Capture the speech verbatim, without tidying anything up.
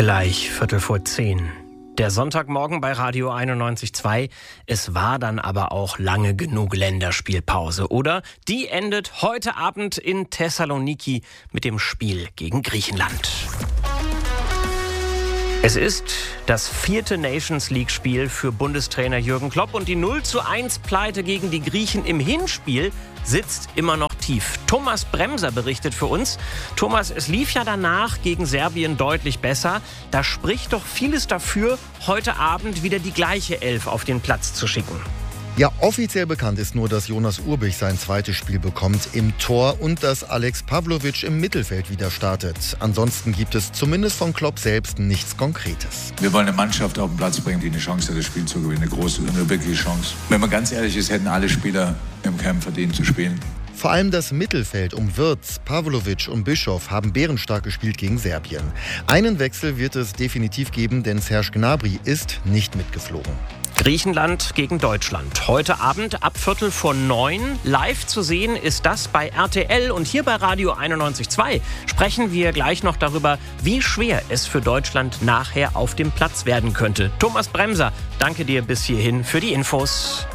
Gleich Viertel vor zehn. Der Sonntagmorgen bei Radio einundneunzig Komma zwei. Es war dann aber auch lange genug Länderspielpause, oder? Die endet heute Abend in Thessaloniki mit dem Spiel gegen Griechenland. Es ist das vierte Nations-League-Spiel für Bundestrainer Jürgen Klopp und die null zu eins Pleite gegen die Griechen im Hinspiel sitzt immer noch tief. Thomas Bremser berichtet für uns. Thomas, es lief ja danach gegen Serbien deutlich besser. Da spricht doch vieles dafür, heute Abend wieder die gleiche Elf auf den Platz zu schicken. Ja, offiziell bekannt ist nur, dass Jonas Urbich sein zweites Spiel bekommt im Tor und dass Alex Pavlovic im Mittelfeld wieder startet. Ansonsten gibt es zumindest von Klopp selbst nichts Konkretes. Wir wollen eine Mannschaft auf den Platz bringen, die eine Chance hat, das Spiel zu gewinnen. Eine große, eine wirkliche Chance. Wenn man ganz ehrlich ist, hätten alle Spieler im Camp verdient zu spielen. Vor allem das Mittelfeld um Wirtz, Pavlovic und Bischof haben bärenstark gespielt gegen Serbien. Einen Wechsel wird es definitiv geben, denn Serge Gnabry ist nicht mitgeflogen. Griechenland gegen Deutschland. Heute Abend ab Viertel vor neun. Live zu sehen ist das bei R T L. Und hier bei Radio einundneunzig Komma zwei sprechen wir gleich noch darüber, wie schwer es für Deutschland nachher auf dem Platz werden könnte. Thomas Bremser, danke dir bis hierhin für die Infos.